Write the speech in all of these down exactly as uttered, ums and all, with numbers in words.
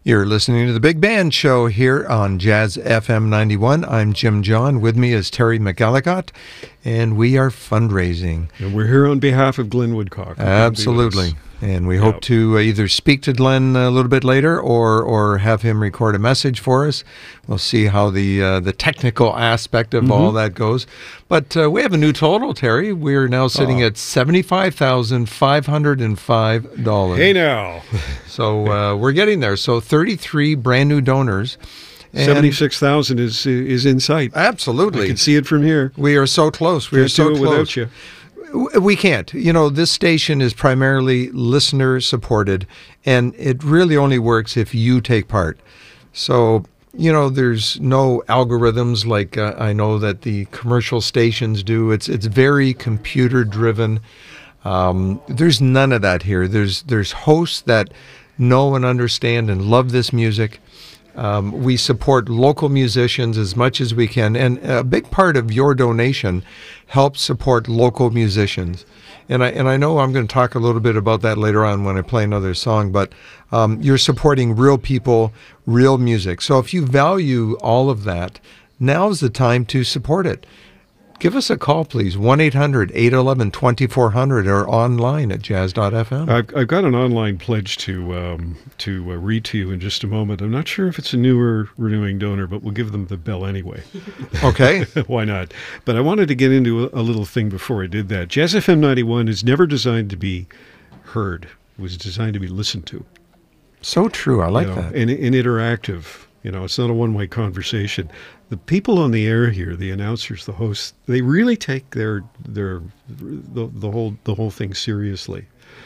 You're listening to The Big Band Show here on Jazz F M ninety-one. I'm Jim John. With me is Terry McElligott, and we are fundraising. And we're here on behalf of Glenn Woodcock. Absolutely. And we Yeah. hope to either speak to Glenn a little bit later or or have him record a message for us. We'll see how the uh, the technical aspect of Mm-hmm. all that goes. But uh, we have a new total, Terry. We're now sitting Oh. at seventy-five thousand five hundred five dollars. Hey now, So uh, we're getting there. So thirty-three brand new donors. And seventy-six thousand is is in sight. Absolutely. I can see it from here. We are so close. We Can't are so do it close. without you. We can't. You know, this station is primarily listener supported, and it really only works if you take part. So, you know, there's no algorithms like uh, I know that the commercial stations do. It's it's very computer driven. Um, there's none of that here. There's there's hosts that know and understand and love this music. Um, we support local musicians as much as we can, and a big part of your donation helps support local musicians. And I and I know I'm going to talk a little bit about that later on when I play another song, but um, you're supporting real people, real music. So if you value all of that, now's the time to support it. Give us a call, please, one eight hundred eight one one two four zero zero or online at jazz dot f m. I've, I've got an online pledge to um, to uh, read to you in just a moment. I'm not sure if it's a newer renewing donor, but we'll give them the bell anyway. Okay. Why not? But I wanted to get into a, a little thing before I did that. Jazz F M ninety-one is never designed to be heard. It was designed to be listened to. So true. I like you know, that. And, and interactive. You know, it's not a one-way conversation. The people on the air here, the announcers, the hosts, they really take their their the, the whole the whole thing seriously.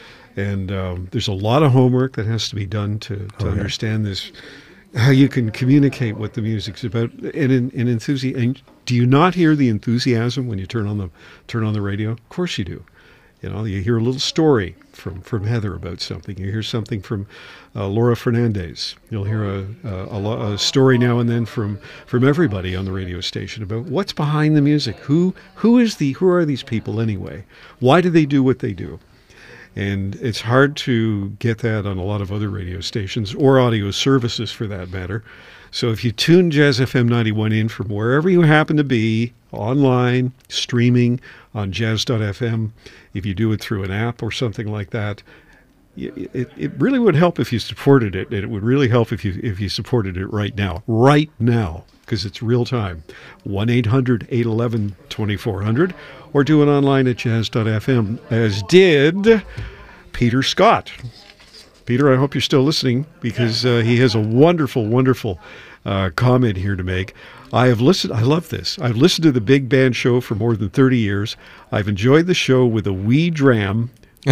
And um, there's a lot of homework that has to be done to, to Oh, yeah. understand this, how you can communicate what the music's about, and in, and enthusi- And do you not hear the enthusiasm when you turn on the turn on the radio? Of course you do. You know, you hear a little story from, from Heather about something. You hear something from uh, Laura Fernandez. You'll hear a, a, a, lo- a story now and then from, from everybody on the radio station about what's behind the music. Who who is the who are these people anyway? Why do they do what they do? And it's hard to get that on a lot of other radio stations or audio services for that matter. So if you tune Jazz F M ninety-one in from wherever you happen to be, online, streaming on jazz dot f m, if you do it through an app or something like that, it, it really would help if you supported it. And it would really help if you if you supported it right now. Right now, because it's real time. one eight hundred eight one one two four zero zero or do it online at jazz dot f m, as did Peter Scott. Peter, I hope you're still listening, because uh, he has a wonderful, wonderful uh, comment here to make. I have listened, I love this. I've listened to the Big Band Show for more than thirty years. I've enjoyed the show with a wee dram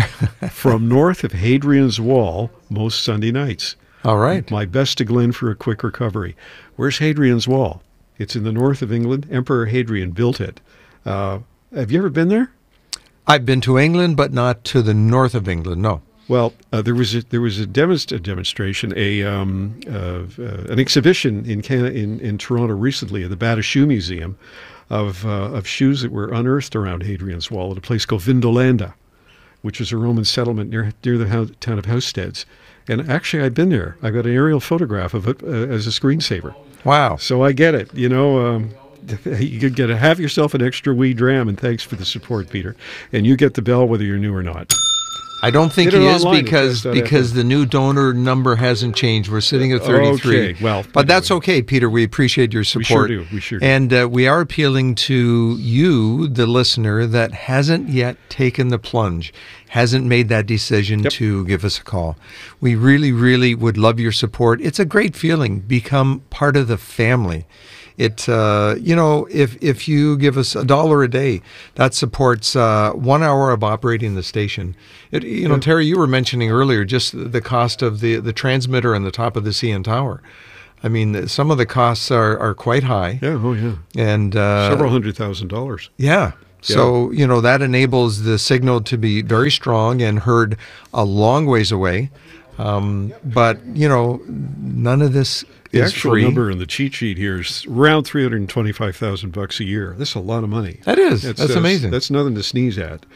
from north of Hadrian's Wall most Sunday nights. All right. My best to Glenn for a quick recovery. Where's Hadrian's Wall? It's in the north of England. Emperor Hadrian built it. Uh, have you ever been there? I've been to England, but not to the north of England, no. Well, uh, there was a, there was a, demonst- a demonstration, a um, uh, uh, an exhibition in, Canada, in in Toronto recently at the Bata Shoe Museum of uh, of shoes that were unearthed around Hadrian's Wall at a place called Vindolanda, which is a Roman settlement near near the ho- town of Housesteads. And actually, I've been there. I got an aerial photograph of it uh, as a screensaver. Wow. So I get it. You know, um, you could get a, have yourself an extra wee dram, and thanks for the support, Peter. And you get the bell whether you're new or not. I don't think Get he it is online at because jazz dot f m. because the new donor number hasn't changed. We're sitting at thirty-three. Okay, well, but that's anyway. okay, Peter. We appreciate your We support. sure do. We sure do. And uh, we are appealing to you, the listener, that hasn't yet taken the plunge, hasn't made that decision Yep. to give us a call. We really, really would love your support. It's a great feeling. Become part of the family. It, uh, you know, if if you give us a dollar a day, that supports uh, one hour of operating the station. It, you know, Yeah. Terry, you were mentioning earlier just the cost of the, the transmitter on the top of the C N Tower. I mean, some of the costs are, are quite high. Yeah, oh yeah. And uh, Several hundred thousand dollars. yeah. So, you know, that enables the signal to be very strong and heard a long ways away. Um, but, you know, none of this The is actual free. number in the cheat sheet here is around three hundred twenty-five thousand bucks a year. That's a lot of money. That is. That's, amazing. That's nothing to sneeze at.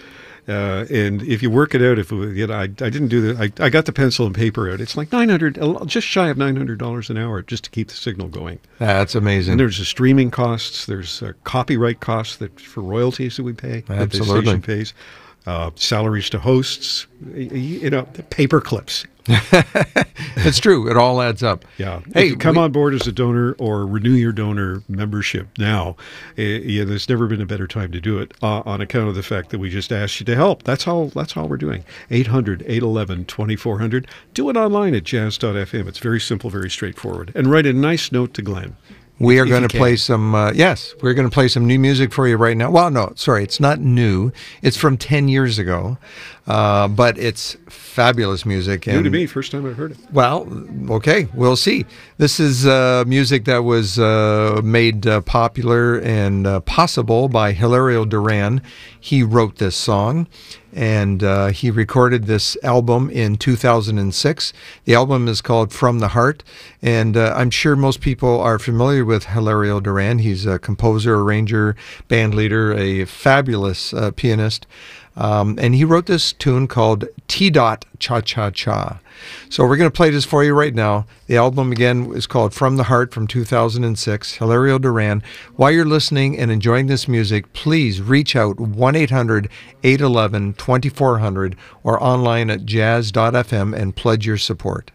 Uh, and if you work it out, if it, you know, I, I didn't do the, I, I got the pencil and paper out. It's like nine hundred, just shy of nine hundred dollars an hour just to keep the signal going. That's amazing. And there's the streaming costs. There's uh, copyright costs that for royalties that we pay. That the Absolutely. station pays. Uh, salaries to hosts. You, you know, paper clips. It's true. It all adds up. Yeah. Hey, if you come we- on board as a donor or renew your donor membership now, uh, yeah, there's never been a better time to do it uh, on account of the fact that we just asked you to help. That's all. That's all we're doing. eight hundred, eight one one, two four zero zero. Do it online at jazz dot f m. It's very simple, very straightforward. And write a nice note to Glenn. We are if going you to can. play some, uh, yes, we're going to play some new music for you right now. Well, no, sorry, it's not new. It's from ten years ago, uh, but it's fabulous music. New And, to me, first time I've heard it. Well, okay, we'll see. This is uh, music that was uh, made uh, popular and uh, possible by Hilario Duran. He wrote this song, and uh, he recorded this album in two thousand six. The album is called From the Heart, and uh, I'm sure most people are familiar with Hilario Duran. He's a composer, arranger, band leader, a fabulous uh, pianist. Um, and he wrote this tune called T-Dot Cha-Cha-Cha. So we're going to play this for you right now. The album, again, is called From the Heart from two thousand six, Hilario Duran. While you're listening and enjoying this music, please reach out one eight hundred, eight one one, two four zero zero or online at jazz dot f m and pledge your support.